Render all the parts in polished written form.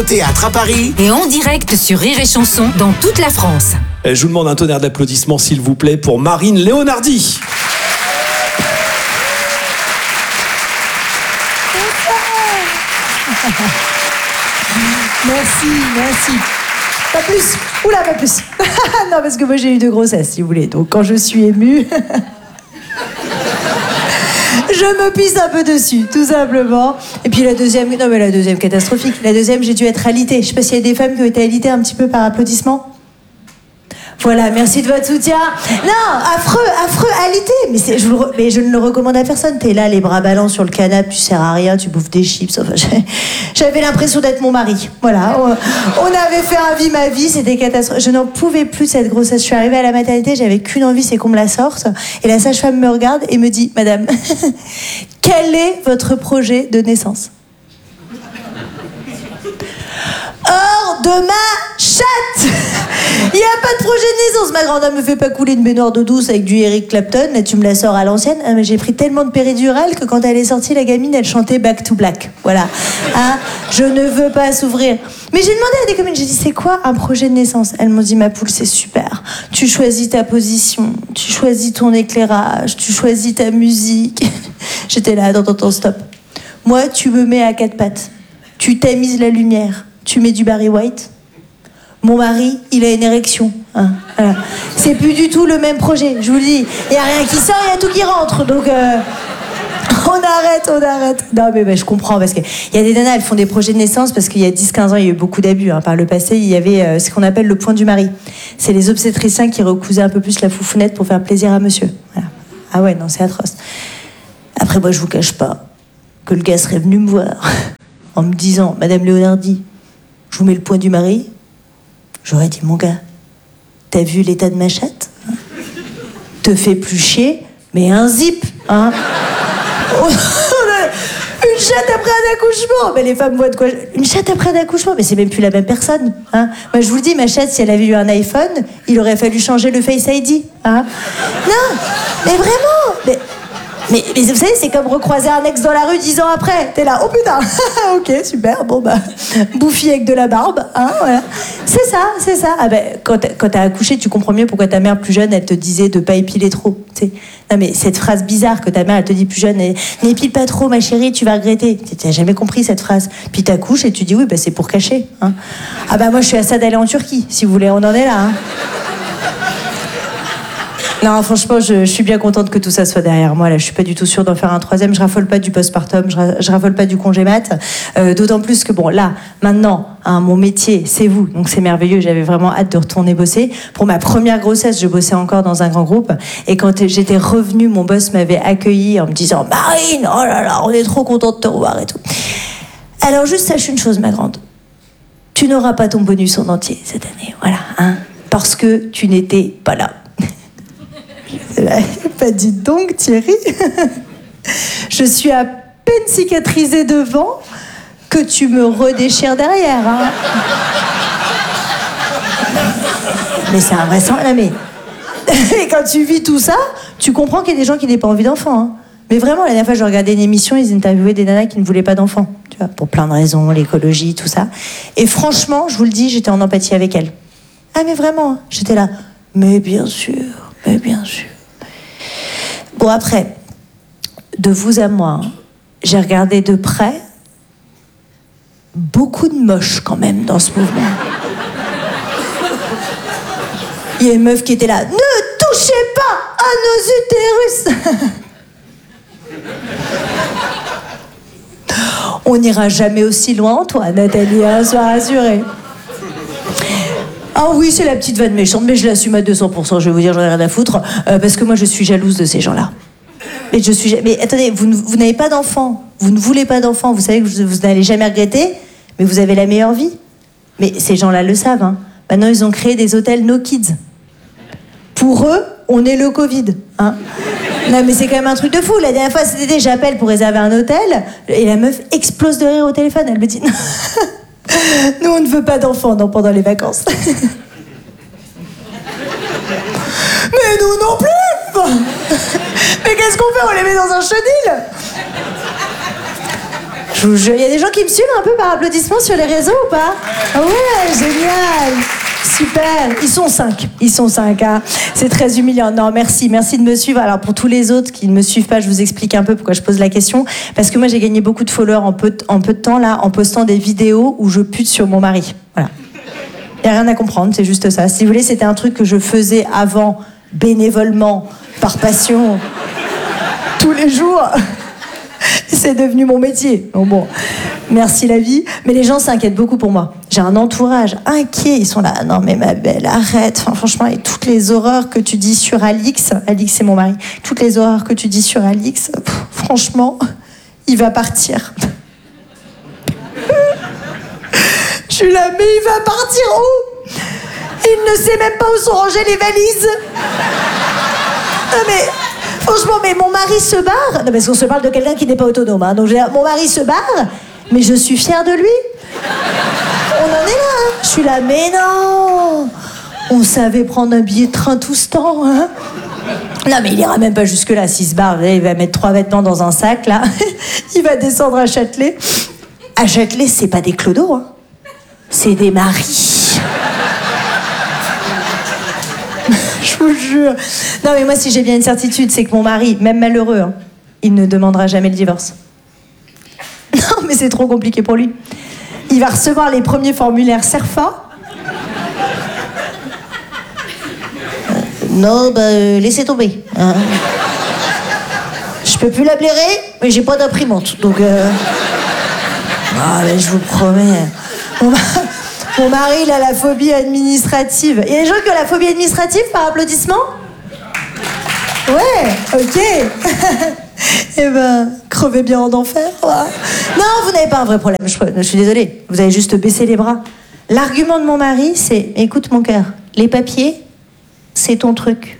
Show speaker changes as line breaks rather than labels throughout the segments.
Théâtre à Paris
et en direct sur Rire et Chanson dans toute la France.
Je vous demande un tonnerre d'applaudissements s'il vous plaît pour Marine Leonardi.
Merci. Pas plus. Oula, pas plus. Non, parce que moi j'ai eu 2 grossesses, si vous voulez. Donc quand je suis émue, je me pisse un peu dessus, tout simplement. Et puis la deuxième catastrophique. La deuxième, j'ai dû être alitée. Je sais pas s'il y a des femmes qui ont été alitées un petit peu par applaudissement. Voilà, merci de votre soutien. Non, affreux, alité. Mais je ne le recommande à personne. T'es là, les bras ballants sur le canapé, tu sers à rien, tu bouffes des chips. Enfin, j'avais l'impression d'être mon mari. Voilà, on avait fait un vie ma vie, c'était catastrophique. Je n'en pouvais plus de cette grossesse. Je suis arrivée à la maternité, j'avais qu'une envie, c'est qu'on me la sorte. Et la sage-femme me regarde et me dit, Madame, quel est votre projet de naissance ? Hors de ma chatte. Il n'y a pas de projet de naissance. Ma grande dame me fait pas couler de baignoire d'eau douce avec du Eric Clapton. Là, tu me la sors à l'ancienne. Ah, mais j'ai pris tellement de péridurale que quand elle est sortie, la gamine, elle chantait Back to Black. Voilà. Hein, je ne veux pas s'ouvrir. Mais j'ai demandé à des copines, j'ai dit, c'est quoi un projet de naissance ? Elles m'ont dit, ma poule, c'est super. Tu choisis ta position, tu choisis ton éclairage, tu choisis ta musique. J'étais là, attends, stop. Moi, tu me mets à 4 pattes. Tu tamises la lumière. Tu mets du Barry White. Mon mari, il a une érection. Hein, voilà. C'est plus du tout le même projet, je vous le dis. Il n'y a rien qui sort, il y a tout qui rentre. Donc, on arrête. Non, mais je comprends, parce qu'il y a des nanas, elles font des projets de naissance, parce qu'il y a 10-15 ans, il y a eu beaucoup d'abus. Hein. Par le passé, il y avait ce qu'on appelle le point du mari. C'est les obstétriciens qui recousaient un peu plus la foufounette pour faire plaisir à monsieur. Voilà. Ah ouais, non, c'est atroce. Après, moi, je vous cache pas que le gars serait venu me voir en me disant, Madame Leonardi, je vous mets le point du mari. J'aurais dit, mon gars, t'as vu l'état de ma chatte, hein ? Te fais plus chier, mais un zip, hein. Une chatte après un accouchement. Mais les femmes voient de quoi. Une chatte après un accouchement, mais c'est même plus la même personne, hein. Moi, je vous le dis, ma chatte, si elle avait eu un iPhone, il aurait fallu changer le Face ID, hein. Non, mais vraiment, mais vous savez, c'est comme recroiser un ex dans la rue 10 ans après. T'es là, oh putain, ok, super, bon bah, bouffi avec de la barbe, hein, voilà. C'est ça. Ah ben, quand t'as accouché, tu comprends mieux pourquoi ta mère plus jeune, elle te disait de pas épiler trop. T'sais. Non mais cette phrase bizarre que ta mère, elle te dit plus jeune, n'épile pas trop, ma chérie, tu vas regretter. T'as jamais compris cette phrase. Puis t'accouches et tu dis oui, bah c'est pour cacher. Hein. Ah bah moi, je suis à ça d'aller en Turquie, si vous voulez, on en est là. Hein. Non, franchement, je suis bien contente que tout ça soit derrière moi. Là, je suis pas du tout sûre d'en faire un 3e. Je raffole pas du postpartum, je raffole pas du congé mat. D'autant plus que, bon, là, maintenant, hein, mon métier, c'est vous. Donc, c'est merveilleux. J'avais vraiment hâte de retourner bosser. Pour ma première grossesse, je bossais encore dans un grand groupe. Et quand j'étais revenue, mon boss m'avait accueillie en me disant « Marine, oh là là, on est trop content de te revoir et tout. » Alors, juste sache une chose, ma grande. Tu n'auras pas ton bonus en entier cette année. Voilà, hein. Parce que tu n'étais pas là. Pas dit donc, Thierry. Je suis à peine cicatrisée devant que tu me redéchires derrière. Hein. Mais c'est un vrai sang. Non, mais et quand tu vis tout ça, tu comprends qu'il y a des gens qui n'ont pas envie d'enfants. Hein. Mais vraiment, la dernière fois, je regardais une émission, ils interviewaient des nanas qui ne voulaient pas d'enfants. Tu vois, pour plein de raisons, l'écologie, tout ça. Et franchement, je vous le dis, j'étais en empathie avec elles. Ah, mais vraiment, j'étais là. Mais bien sûr. Bon, après, de vous à moi, j'ai regardé de près beaucoup de moches quand même dans ce mouvement. Il y a une meuf qui était là. Ne touchez pas à nos utérus. On n'ira jamais aussi loin, toi, Nathalie, hein, sois rassurée. Ah oui, c'est la petite vanne méchante, mais je l'assume à 200%, je vais vous dire, j'en ai rien à foutre, parce que moi, je suis jalouse de ces gens-là. Mais attendez, vous n'avez pas d'enfant, vous ne voulez pas d'enfant, vous savez que vous n'allez jamais regretter, mais vous avez la meilleure vie. Mais ces gens-là le savent, hein. Maintenant, ils ont créé des hôtels no kids. Pour eux, on est le Covid, hein. Non, mais c'est quand même un truc de fou. La dernière fois, cet été, j'appelle pour réserver un hôtel, et la meuf explose de rire au téléphone, elle me dit... Nous, on ne veut pas d'enfants pendant les vacances. Mais nous non plus. Mais qu'est-ce qu'on fait ? On les met dans un chenil. Je Je vous jure, il y a des gens qui me suivent un peu par applaudissement sur les réseaux ou pas? Ah ouais, génial. Super. Ils sont 5, hein. C'est très humiliant. Non, merci de me suivre. Alors pour tous les autres qui ne me suivent pas, je vous explique un peu pourquoi je pose la question. Parce que moi j'ai gagné beaucoup de followers en peu de temps là, en postant des vidéos où je pute sur mon mari. Voilà. Il n'y a rien à comprendre, c'est juste ça. Si vous voulez, c'était un truc que je faisais avant, bénévolement, par passion, tous les jours. C'est devenu mon métier. Bon, merci la vie. Mais les gens s'inquiètent beaucoup pour moi. J'ai un entourage inquiet. Ils sont là, non mais ma belle, arrête. Enfin, franchement, et toutes les horreurs que tu dis sur Alix, Alix c'est mon mari, toutes les horreurs que tu dis sur Alix, franchement, il va partir. Je suis là, mais il va partir où? Il ne sait même pas où sont rangées les valises. Non mais... Franchement, mais mon mari se barre. Non, parce qu'on se parle de quelqu'un qui n'est pas autonome. Hein. Donc, mon mari se barre, mais je suis fière de lui. On en est là. Hein. Je suis là, mais non. On savait prendre un billet de train tout ce temps. Hein. Non, mais il ira même pas jusque-là. S'il se barre, il va mettre 3 vêtements dans un sac, là. Il va descendre à Châtelet. À Châtelet, c'est pas des clodos. Hein. C'est des maris. Je vous jure. Non mais moi si j'ai bien une certitude, c'est que mon mari, même malheureux, hein, il ne demandera jamais le divorce. Non mais c'est trop compliqué pour lui. Il va recevoir les premiers formulaires CERFA. Non, laissez tomber. Hein. Je peux plus la blairer, mais j'ai pas d'imprimante. Donc ah mais je vous promets. Mon mari, il a la phobie administrative. Il y a des gens qui ont la phobie administrative par applaudissement? Ouais, ok. Eh ben, crevez bien en enfer. Ouais. Non, vous n'avez pas un vrai problème. Je suis désolée. Vous avez juste baissé les bras. L'argument de mon mari, c'est, écoute mon cœur, les papiers, c'est ton truc.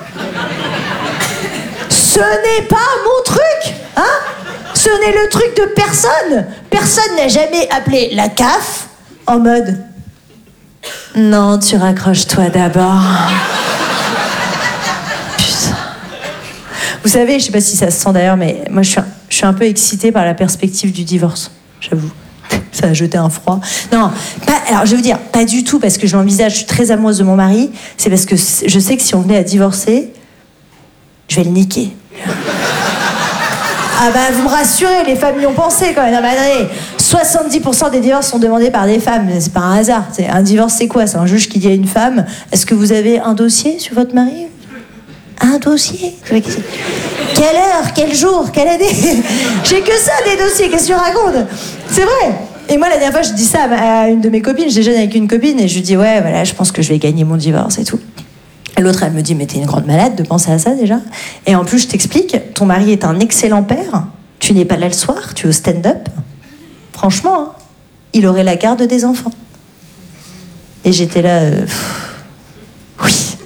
Ce n'est pas mon truc, hein? Ce n'est le truc de personne. Personne n'a jamais appelé la CAF en mode non, tu raccroches toi d'abord. Putain. Vous savez, je sais pas si ça se sent d'ailleurs, mais moi je suis un peu excitée par la perspective du divorce, j'avoue. Ça a jeté un froid. Non, alors je vais vous dire, pas du tout parce que je l'envisage, je suis très amoureuse de mon mari, c'est parce que je sais que si on venait à divorcer, je vais le niquer. Ah bah vous me rassurez, les femmes y ont pensé quand même. Non, mais attendez, 70% des divorces sont demandés par des femmes, c'est pas un hasard. Un divorce c'est quoi? C'est un juge qui dit à une femme, est-ce que vous avez un dossier sur votre mari? Un dossier? Quelle heure? Quel jour? Quelle année? J'ai que ça des dossiers, qu'est-ce que tu racontes? C'est vrai. Et moi la dernière fois je dis ça à une de mes copines, je déjeune avec une copine et je lui dis ouais voilà je pense que je vais gagner mon divorce et tout. Et l'autre, elle me dit, mais t'es une grande malade de penser à ça déjà. Et en plus, je t'explique, ton mari est un excellent père. Tu n'es pas là le soir, tu es au stand-up. Franchement, hein, il aurait la garde des enfants. Et j'étais là, oui.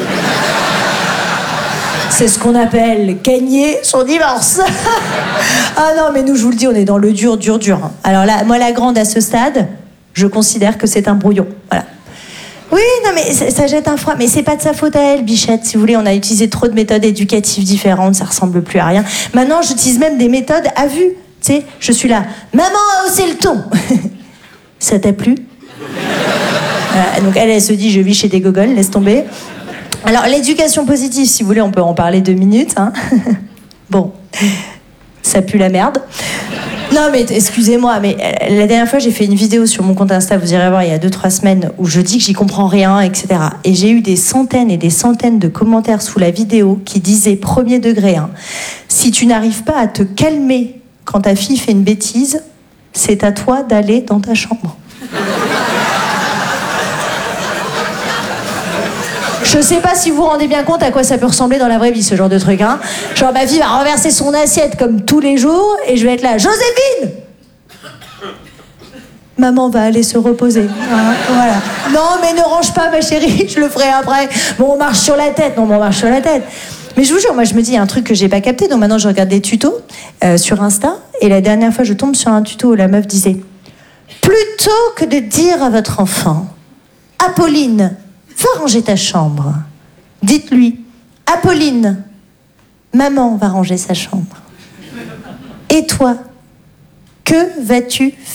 C'est ce qu'on appelle gagner son divorce. Ah non, mais nous, je vous le dis, on est dans le dur. Hein. Alors là, moi, la grande à ce stade, je considère que c'est un brouillon. Voilà. Oui, non, mais ça jette un froid. Mais c'est pas de sa faute à elle, bichette. Si vous voulez, on a utilisé trop de méthodes éducatives différentes, ça ressemble plus à rien. Maintenant, j'utilise même des méthodes à vue. Tu sais, je suis là. Maman a haussé le ton. Ça t'a plu? Donc elle se dit, je vis chez des gogoles, laisse tomber. Alors, l'éducation positive, si vous voulez, on peut en parler 2 minutes. Hein. Bon, ça pue la merde. Non mais excusez-moi, mais la dernière fois j'ai fait une vidéo sur mon compte Insta, vous irez voir il y a 2-3 semaines, où je dis que j'y comprends rien, etc. Et j'ai eu des centaines et des centaines de commentaires sous la vidéo qui disaient premier degré, hein, si tu n'arrives pas à te calmer quand ta fille fait une bêtise, c'est à toi d'aller dans ta chambre. Je sais pas si vous vous rendez bien compte à quoi ça peut ressembler dans la vraie vie, ce genre de truc, hein. Genre, ma fille va renverser son assiette comme tous les jours, et je vais être là, Joséphine! Maman va aller se reposer. Hein, voilà. Non, mais ne range pas, ma chérie, je le ferai après. Bon, on marche sur la tête. Non, mais on marche sur la tête. Mais je vous jure, moi, je me dis, il y a un truc que j'ai pas capté, donc maintenant, je regarde des tutos sur Insta, et la dernière fois, je tombe sur un tuto où la meuf disait, plutôt que de dire à votre enfant, Apolline, va ranger ta chambre. Dites-lui, Apolline, maman va ranger sa chambre. Et toi, Que vas-tu faire ?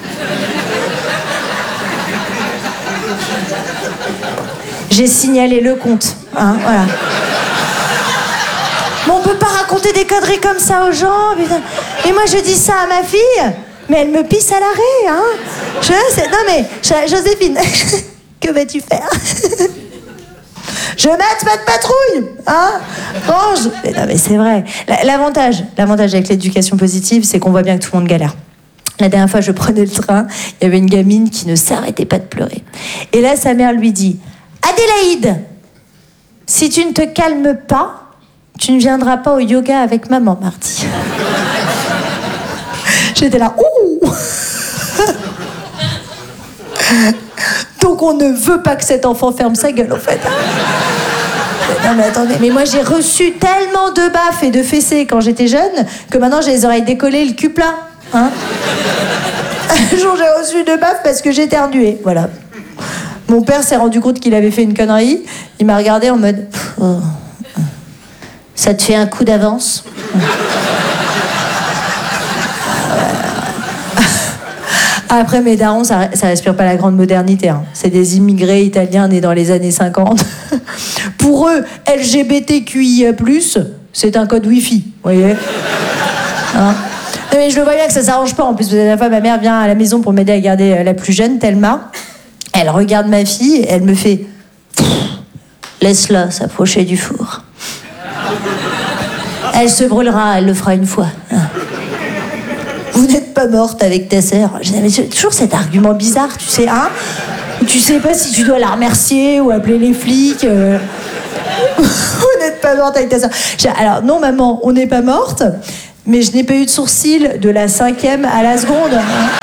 J'ai signalé le compte, hein, voilà. Mais on peut pas raconter des conneries comme ça aux gens, putain. Et moi je dis ça à ma fille, mais elle me pisse à l'arrêt, hein. Non mais, Joséphine, que vas-tu faire ? Je mate pas de patrouille, hein. Range. Mais non mais c'est vrai. L'avantage avec l'éducation positive, c'est qu'on voit bien que tout le monde galère. La dernière fois, je prenais le train, il y avait une gamine qui ne s'arrêtait pas de pleurer. Et là, sa mère lui dit « Adélaïde, si tu ne te calmes pas, tu ne viendras pas au yoga avec maman mardi. » J'étais là « Ouh !» Donc on ne veut pas que cet enfant ferme sa gueule, en fait. Non mais attendez, mais moi j'ai reçu tellement de baffes et de fessées quand j'étais jeune que maintenant j'ai les oreilles décollées, le cul plat. Hein. Un jour j'ai reçu de baffes parce que j'ai éternué, voilà. Mon père s'est rendu compte qu'il avait fait une connerie. Il m'a regardé en mode oh, ça te fait un coup d'avance. Après, mes darons, ça respire pas la grande modernité. Hein. C'est des immigrés italiens nés dans les années 50. Pour eux, LGBTQIA+, c'est un code Wi-Fi, vous voyez, hein. Non, mais je le vois bien que ça s'arrange pas. En plus, la dernière fois, ma mère vient à la maison pour m'aider à garder la plus jeune, Thelma. Elle regarde ma fille et elle me fait « Laisse-la s'approcher du four. Elle se brûlera, elle le fera une fois. Hein. Vous n'êtes pas morte avec ta sœur. » J'ai toujours cet argument bizarre, tu sais, hein. Tu sais pas si tu dois la remercier ou appeler les flics. Vous n'êtes pas morte avec ta sœur. Alors, non, maman, on n'est pas morte, mais je n'ai pas eu de sourcils de la 5e à la seconde.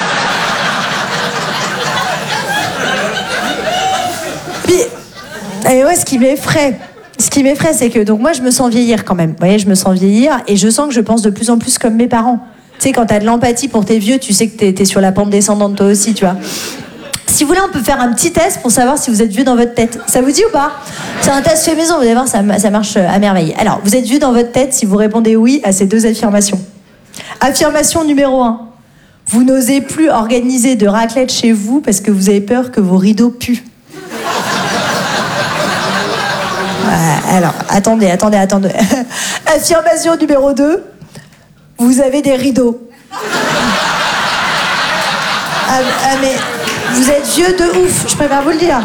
Puis, et ouais, ce qui m'effraie, c'est que donc moi, je me sens vieillir quand même. Vous voyez, je me sens vieillir et je sens que je pense de plus en plus comme mes parents. Tu sais, quand t'as de l'empathie pour tes vieux, tu sais que t'es sur la pente descendante toi aussi, tu vois. Si vous voulez, on peut faire un petit test pour savoir si vous êtes vieux dans votre tête. Ça vous dit ou pas ? C'est un test fait maison, vous allez voir, ça marche à merveille. Alors, vous êtes vieux dans votre tête si vous répondez oui à ces 2 affirmations. Affirmation numéro 1. Vous n'osez plus organiser de raclette chez vous parce que vous avez peur que vos rideaux puent. Alors, attendez. Affirmation numéro 2. Vous avez des rideaux. Mais vous êtes vieux de ouf, je préfère vous le dire.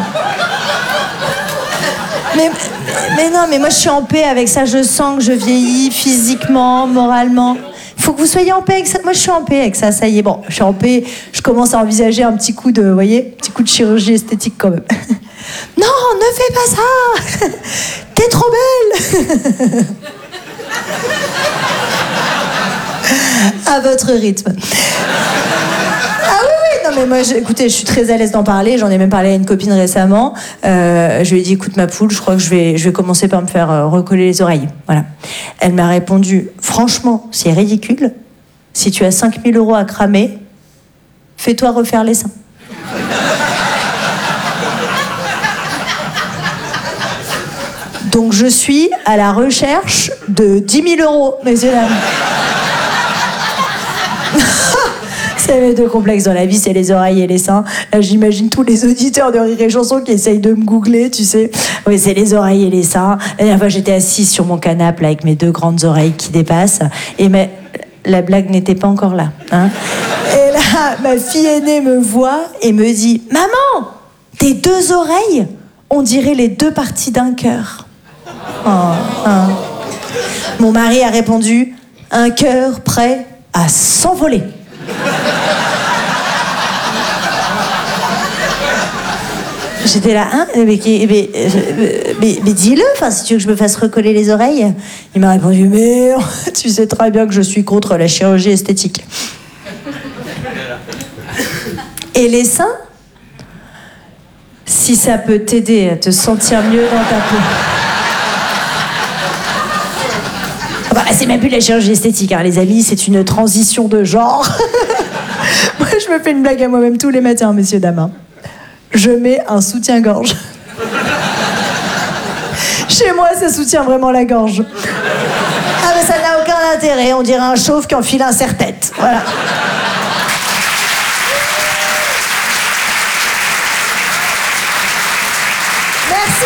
Mais non, mais moi je suis en paix avec ça, je sens que je vieillis physiquement, moralement. Il faut que vous soyez en paix avec ça. Moi je suis en paix avec ça, ça y est, bon, je suis en paix, je commence à envisager un petit coup de, vous voyez, petit coup de chirurgie esthétique quand même. Non, ne fais pas ça. T'es trop belle. À votre rythme. Ah oui, non mais moi, écoutez, je suis très à l'aise d'en parler, j'en ai même parlé à une copine récemment. Je lui ai dit, écoute ma poule, je crois que je vais commencer par me faire recoller les oreilles. Voilà. Elle m'a répondu, franchement, c'est ridicule. Si tu as 5 000 € à cramer, fais-toi refaire les seins. Donc je suis à la recherche de 10 000 €, messieurs, dames. C'est mes 2 complexes dans la vie, c'est les oreilles et les seins. Là, j'imagine tous les auditeurs de Rire et Chanson qui essayent de me googler, tu sais. Oui, c'est les oreilles et les seins. La dernière fois, j'étais assise sur mon canapé là, avec mes 2 grandes oreilles qui dépassent. Et la blague n'était pas encore là. Hein. Et là, ma fille aînée me voit et me dit « Maman, tes 2 oreilles, on dirait les 2 parties d'un cœur. » Mon mari a répondu « Un cœur prêt à s'envoler. » J'étais là, hein, mais dis-le, enfin, si tu veux que je me fasse recoller les oreilles. Il m'a répondu, mais tu sais très bien que je suis contre la chirurgie esthétique. Et les seins, si ça peut t'aider à te sentir mieux dans ta peau. Bah, c'est même plus la chirurgie esthétique, hein, les amis, c'est une transition de genre. Moi, je me fais une blague à moi-même tous les matins, messieurs, dames. Je mets un soutien-gorge. Chez moi, ça soutient vraiment la gorge. Ah, mais ça n'a aucun intérêt, on dirait un chauve qui enfile un serre-tête. Voilà.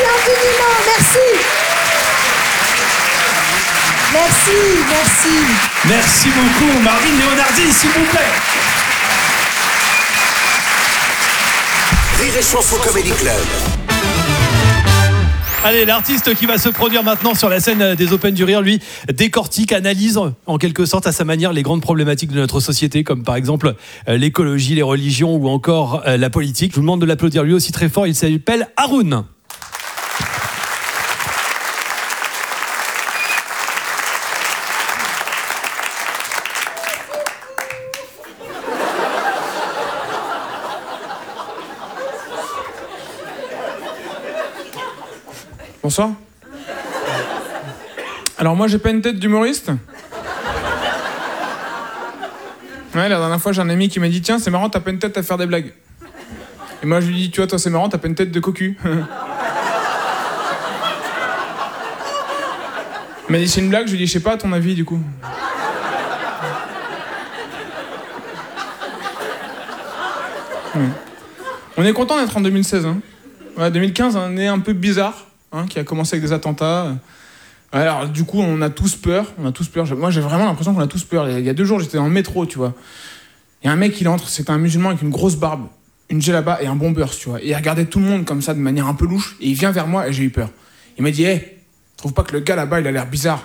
infiniment, merci. Merci.
Merci beaucoup, Marine Leonardi, s'il vous plaît.
Rire et Chanson Comedy Club.
Allez, l'artiste qui va se produire maintenant sur la scène des Open du Rire, lui, décortique, analyse en quelque sorte à sa manière les grandes problématiques de notre société, comme par exemple l'écologie, les religions ou encore la politique. Je vous demande de l'applaudir lui aussi très fort, il s'appelle Haroun.
Bonsoir. Alors moi j'ai pas une tête d'humoriste. Ouais, la dernière fois j'ai un ami qui m'a dit tiens c'est marrant t'as pas une tête à faire des blagues. Et moi je lui dis tu vois toi c'est marrant t'as pas une tête de cocu. Il m'a dit c'est une blague, je lui dis je sais pas à ton avis du coup. Ouais. On est content d'être en 2016 hein. Ouais, 2015 une année un peu bizarre. Qui a commencé avec des attentats. Alors du coup on a tous peur. Moi j'ai vraiment l'impression qu'on a tous peur. Il y a 2 jours j'étais dans le métro, tu vois. Il y a un mec il entre, c'était un musulman avec une grosse barbe, une djellaba et un bombers, tu vois. Et il regardait tout le monde comme ça de manière un peu louche et il vient vers moi et j'ai eu peur. Il m'a dit hey, trouve pas que le gars là-bas il a l'air bizarre.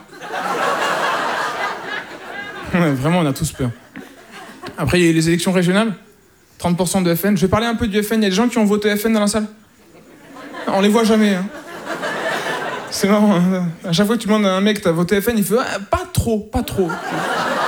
Ouais, vraiment on a tous peur. Après il y a eu les élections régionales, 30% de FN. Je vais parler un peu du FN, il y a des gens qui ont voté FN dans la salle. On les voit jamais hein. C'est marrant, hein. À chaque fois que tu demandes à un mec t'as voté FN, il fait ah, pas trop.